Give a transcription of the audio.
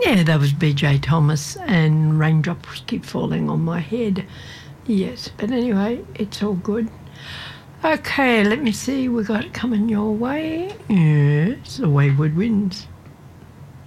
Yeah, that was BJ Thomas, and Raindrops Keep Falling on My Head. Yes, but anyway, it's all good. Okay, let me see. We got it coming your way. Yes, the Wayward Winds.